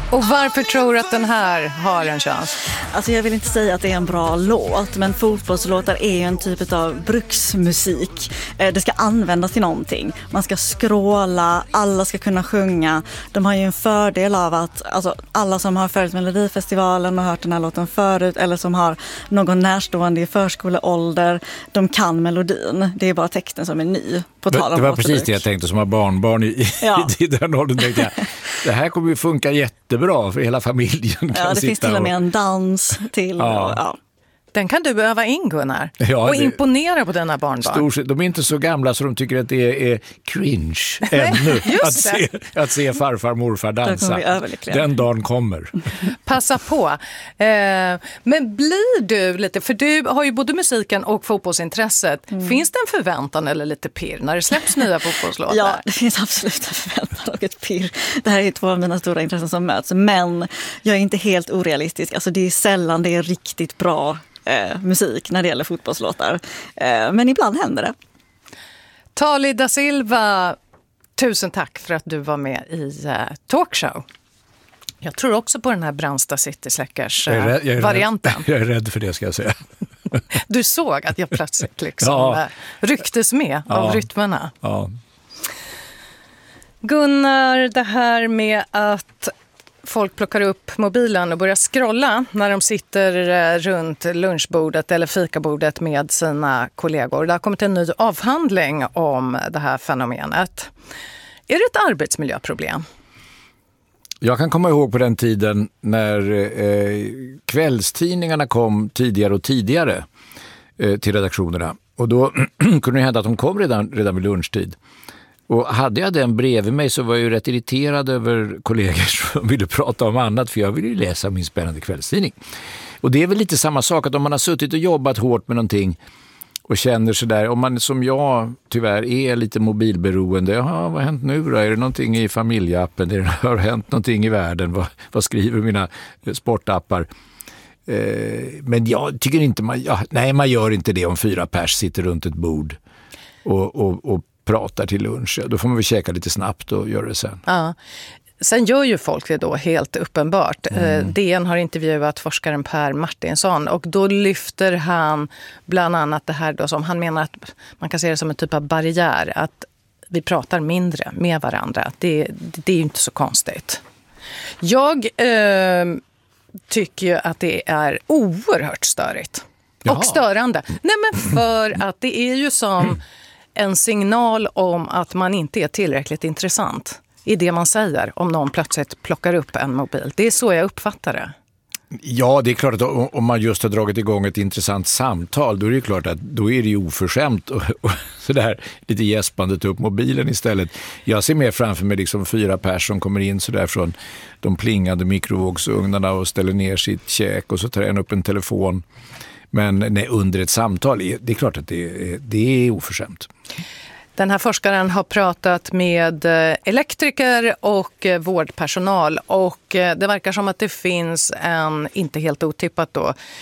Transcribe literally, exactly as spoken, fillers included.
Och varför tror du att den här har en chans? Alltså jag vill inte säga att det är en bra låt, men fotbollslåtar är ju en typ av bruksmusik. Det ska användas till någonting. Man ska skråla, alla ska kunna sjunga. De har ju en fördel av att alltså, alla som har följt Melodifestivalen och hört den här låten förut eller som har någon närstående i förskoleålder, de kan melodin. Det är bara texten som är ny. På tal om det var återbruk. precis det jag tänkte som har barnbarn i, Ja. i den åldern. Tänkte jag, det här kommer ju funka jättebra för hela familjen. Kan Ja, det finns till och med och... en dans till. Ja. Och, ja. Den kan du öva in, Gunnar. Ja, och det... imponera på denna barnbarn. Stor... De är inte så gamla så de tycker att det är, är cringe ännu att se, att se farfar och morfar dansa. Den dagen kommer. Passa på. Eh, men blir du lite, för du har ju både musiken och fotbollsintresset. Mm. Finns det en förväntan eller lite pirr när det släpps nya fotbollslåtar? Ja, det finns absolut en förväntan och ett pirr. Det här är två av mina stora intressen som möts. Men jag är inte helt orealistisk. Alltså det är sällan det är riktigt bra Eh, musik när det gäller fotbollslåtar. Eh, men ibland händer det. Tali da Silva, tusen tack för att du var med i eh, Talkshow. Jag tror också på den här Brandsta City Släckers eh, jag är, jag är varianten. Rädd, jag är rädd för det, ska jag säga. Du såg att jag plötsligt liksom ja. eh, rycktes med ja. av rytmerna. Ja. Gunnar, det här med att folk plockar upp mobilen och börjar scrolla när de sitter runt lunchbordet eller fikabordet med sina kollegor. Det har kommit en ny avhandling om det här fenomenet. Är det ett arbetsmiljöproblem? Jag kan komma ihåg på den tiden när eh, kvällstidningarna kom tidigare och tidigare eh, till redaktionerna. Och då kunde det hända att de kom redan, redan vid lunchtid. Och hade jag den bredvid mig så var jag ju rätt irriterad över kollegor som ville prata om annat, för jag ville ju läsa min spännande kvällstidning. Och det är väl lite samma sak att om man har suttit och jobbat hårt med någonting och känner sådär, om man som jag tyvärr är lite mobilberoende, jaha, vad har hänt nu då? Är det någonting i familjeappen? Är det, har det hänt någonting i världen? Vad, vad skriver mina sportappar? Eh, men jag tycker inte man, ja, nej man gör inte det om fyra pers sitter runt ett bord och, och, och pratar till lunch. Då får man väl käka lite snabbt och göra det sen. Ja. Sen gör ju folk det då helt uppenbart. Mm. D N har intervjuat forskaren Per Martinsson och då lyfter han bland annat det här då som han menar att man kan se det som en typ av barriär, att vi pratar mindre med varandra. Det, det är ju inte så konstigt. Jag eh, tycker ju att det är oerhört störigt. Jaha. Och störande. Nej, men för att det är ju som en signal om att man inte är tillräckligt intressant i det man säger om någon plötsligt plockar upp en mobil. Det är så jag uppfattar det. Ja, det är klart att om man just har dragit igång ett intressant samtal, då är det klart att då är det ju oförskämt och, och sådär lite gäspande ta upp mobilen istället. Jag ser mer framför mig liksom fyra personer som kommer in sådär från de plingande mikrovågsugnarna och ställer ner sitt käk och så tar en upp en telefon. Men nej, under ett samtal, det är klart att det är, det är oförskämt. Den här forskaren har pratat med elektriker och vårdpersonal och det verkar som att det finns en, inte helt otippat då,